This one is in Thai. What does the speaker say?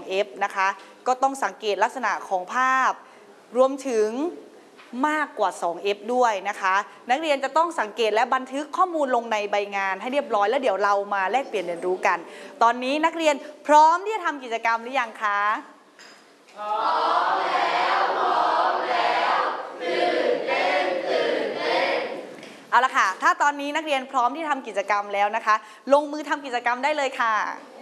2F นะคะก็ต้องสังเกตลักษณะของภาพรวมถึงมากกว่า 2F ด้วยนะคะนักเรียนจะต้องสังเกตและบันทึกข้อมูลลงในใบงานให้เรียบร้อยแล้วเดี๋ยวเรามาแลกเปลี่ยนเรียนรู้กันตอนนี้นักเรียนพร้อมที่จะทำกิจกรรมหรือยังคะพร้อมแล้วตื่นเต้นเอาละค่ะถ้าตอนนี้นักเรียนพร้อมที่ทำกิจกรรมแล้วนะคะลงมือทำกิจกรรมได้เลยค่ะ